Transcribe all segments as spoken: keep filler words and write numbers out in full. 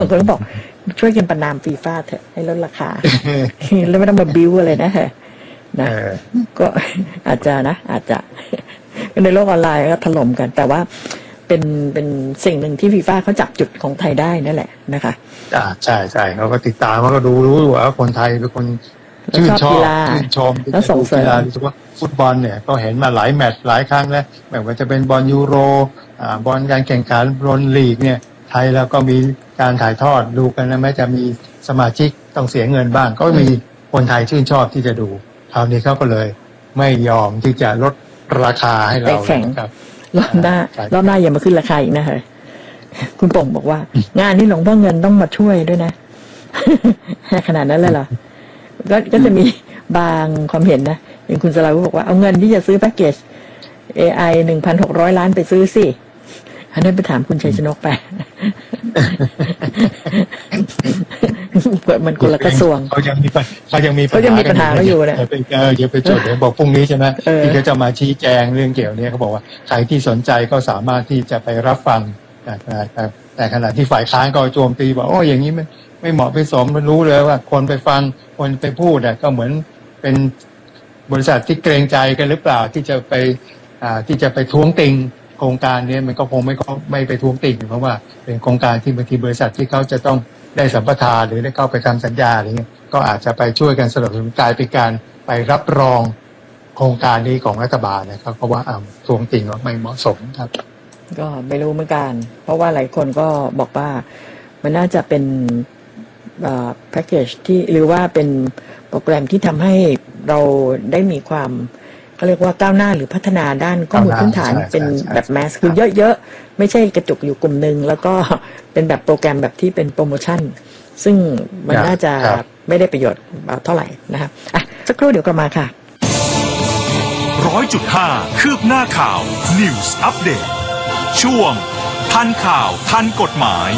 บางคนก็บอกช่วยกันประนามฟีฟ่าเถอะให้ลดราคาแล้วไม่ต้องมาบิ้วอะไรนะฮะนะก็อาจจะนะอาจจะในโลกออนไลน์ก็ถล่มกันแต่ว่าเป็นเป็นสิ่งหนึ่งที่ฟีฟ่าเขาจับจุดของไทยได้นั่นแหละนะคะอ่าใช่ใช่เขาก็ติดตามเขาก็ดูรู้ว่าคนไทยเป็นคนชื่นชอบชื่นชมแล้วส่งเสริมกีฬาโดยเฉพาะฟุตบอลเนี่ยก็เห็นมาหลายแมตช์หลายครั้งแล้วไม่ว่าจะเป็นบอลยูโรอ่าบอลการแข่งขันบอลลีกเนี่ยไทยแล้วก็มีการถ่ายทอดดูกันนะแม้จะมีสมาชิกต้องเสียเงินบ้างก็มีคนไทยชื่นชอบที่จะดูคราวนี้เขาก็เลยไม่ยอมที่จะลดราคาให้เราครับรอบหน้ารอบหน้าอย่ามาขึ้นราคาอีกนะฮะคุณป่งบอกว่างานนี้หลวงพ่อเงินต้องมาช่วยด้วยนะขนาดนั้นเลยเหรอก็ก็จะมีบางความเห็นนะอย่างคุณสลาวุฒิบอกว่าเอาเงินที่จะซื้อแพ็กเกจ เอ ไอ หนึ่งพันหกร้อยล้านไปซื้อสิอันนั้นไปถามคุณชัยชนกไปเปิดมันคนละกระทรวงเขายังมีเขายังมีเขายังมีปัญหาเขาอยู่เนี่ยอย่าไปเอออย่าไปจดเดี๋ยวบอกพรุ่งนี้ใช่ไหมที่เขาจะมาชี้แจงเรื่องเกี่ยวนี้เขาบอกว่าใครที่สนใจก็สามารถที่จะไปรับฟังแต่แต่ขณะที่ฝ่ายค้านก็โจมตีบอกโอ้อย่างนี้ไม่ไม่เหมาะไม่สมมันรู้เลยว่าคนไปฟังคนไปพูดอ่ะก็เหมือนเป็นบริษัทที่เกรงใจกันหรือเปล่าที่จะไปอ่าที่จะไปท้วงติงโครงการนี้มันก็คงไม่ไม่ไปท้วงติงเพราะว่าเป็นโครงการที่บางทีบริษัทที่เขาจะต้องได้สัมปทานหรือได้เข้าไปทำสัญญาอะไรเงี้ยก็อาจจะไปช่วยกันสนับสนุนกลายเป็นการไปรับรองโครงการนี้ของรัฐบาลนะครับเพราะว่าอ่าท้วงติงว่าไม่เหมาะสมครับก็ไม่รู้เหมือนกันเพราะว่าหลายคนก็บอกว่ามันน่าจะเป็นแพ็กเกจที่หรือว่าเป็นโปรแกรมที่ทำให้เราได้มีความเขาเรียกว่าก้าวหน้าหรือพัฒนาด้านข้อมูลพื้นฐานเป็นแบบแมสคือเยอะๆไม่ใช่กระจุกอยู่กลุ่มหนึ่งแล้วก็เป็นแบบโปรแกรมแบบที่เป็นโปรโมชั่นซึ่งมันน่าจะไม่ได้ประโยชน์เท่าไหร่นะครับอ่ะสักครู่เดี๋ยวกลับมาค่ะร้อยจุดห้าคืบหน้าข่าว News Update ช่วงทันข่าวทันกฎหมาย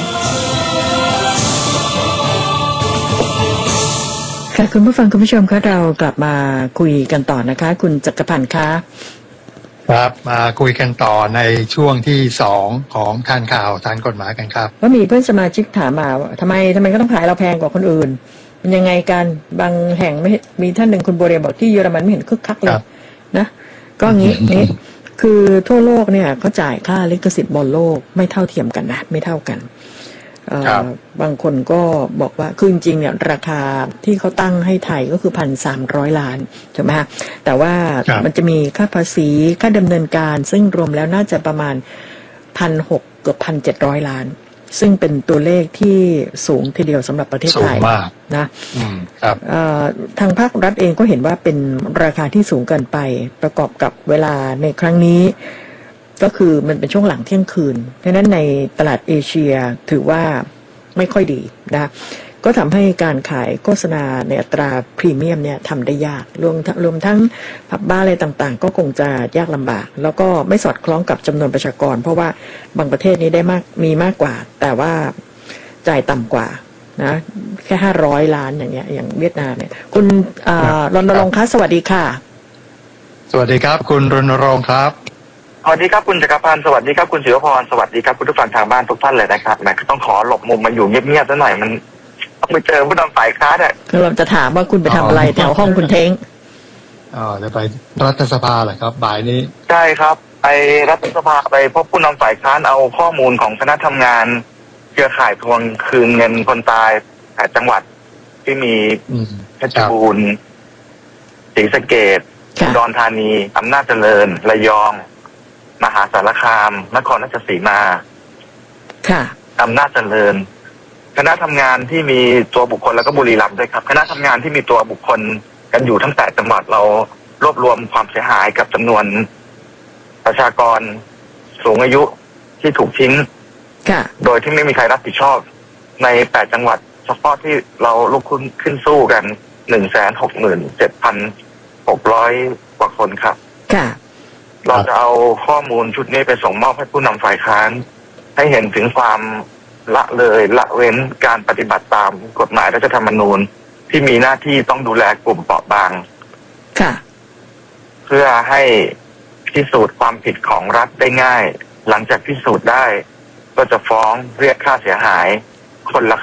ค่ะคุณผู้ฟังคุณผู้ชมคะเรากลับมาคุยกันต่อนะคะคุณจักรพันธ์คะครับมาคุยกันต่อในช่วงที่สองของทันข่าวทันกฎหมายกันครับว่ามีเพื่อนสมาชิกถามมาว่าทำไมทำไมก็ต้องขายเราแพงกว่าคนอื่นมันยังไงกันบางแห่งไม่มีท่านหนึ่งคุณโบเรียบอกที่เยอรมันไม่เห็นคึกคักเลยนะก็งี้นี้คือทั่วโลกเนี่ยเขาจ่ายค่าลิขสิทธิ์บอลโลกไม่เท่าเทียมกันนะไม่เท่ากันบางคนก็บอกว่าคือจริงๆเนี่ยราคาที่เขาตั้งให้ไทยก็คือพันสามร้อยล้านใช่ไหมฮะแต่ว่ามันจะมีค่าภาษีค่าดำเนินการซึ่งรวมแล้วน่าจะประมาณพันหกเกือบพันเจ็ดร้อยล้านซึ่งเป็นตัวเลขที่สูงทีเดียวสำหรับประเทศไทยนะทางภาครัฐเองก็เห็นว่าเป็นราคาที่สูงเกินไปประกอบกับเวลาในครั้งนี้ก็คือมันเป็นช่วงหลังเที่ยงคืนเพราะนั้นในตลาดเอเชียถือว่าไม่ค่อยดีนะก็ทำให้การขายโฆษณาในอัตราพรีเมียมเนี่ยทำได้ยากรวมรวมทั้งผับบาร์อะไรต่างๆก็คงจะยากลำบากแล้วก็ไม่สอดคล้องกับจำนวนประชากรเพราะว่าบางประเทศนี้ได้มากมีมากกว่าแต่ว่าจ่ายต่ำกว่านะแค่ห้าร้อยล้านอย่างเงี้ยอย่างเวียดนามเนี่ยคุณรณรงค์คะสวัสดีค่ะสวัสดีครับคุณรณรงค์ครับสวัสดีครับคุณจักรพันธ์สวัสดีครับคุณศิวพรสวัสดีครับคุณผู้ฟังทางบ้านทุกท่านเลยนะครับแหมต้องขอหลบมุมมาอยู่เงียบๆซะหน่อยมันต้องไปเจอผู้นำฝ่ายค้านเนี่ยคือเราจะถามว่าคุณไปทำอะไรแถวห้องคุณเท้งอ๋อจะไปรัฐสภาเหรอครับบ่ายนี้ใช่ครับไปรัฐสภาไปพบผู้นำฝ่ายค้านเอาข้อมูลของคณะทำงานเครือข่ายทวงคืนเงินคนตายแปดจังหวัดที่มีเพชรบูรณ์ศรีสะเกษอุดรธานีอำนาจเจริญระยองมหาสารคามนครราชสีมาค่ะอำนาจเจริญคณะทำงานที่มีตัวบุคคลแล้วก็บุรีรัมย์ด้วยครับคณะทำงานที่มีตัวบุคคลกันอยู่ทั้งแปดจังหวัดเรารวบรวมความเสียหายกับจำนวนประชากรสูงอายุที่ถูกทิ้งโดยที่ไม่มีใครรับผิดชอบในแปดจังหวัดเฉพาะที่เราลุกขึ้นขึ้นสู้กันหนึ่งแสนหกหมื่นเจ็ดพันหกร้อยกว่าคนครับค่ะเราจะเอาข้อมูลชุดนี้ไปส่งมอบให้ผู้นำฝ่ายค้านให้เห็นถึงความละเลยละเว้นการปฏิบัติตามกฎหมายรัฐธรรมนูญที่มีหน้าที่ต้องดูแลกลุ่มเปราะบางค่ะเพื่อให้พิสูจน์ความผิดของรัฐได้ง่ายหลังจากพิสูจน์ได้ก็จะฟ้องเรียกค่าเสียหายคนละ